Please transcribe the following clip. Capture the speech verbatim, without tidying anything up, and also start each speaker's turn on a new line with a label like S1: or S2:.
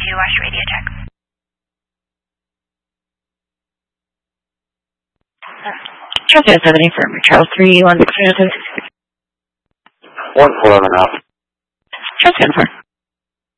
S1: two, watch radio check.
S2: Charles seventy for Charles three one six zero two.
S3: One four and a half.
S2: Charles ten four.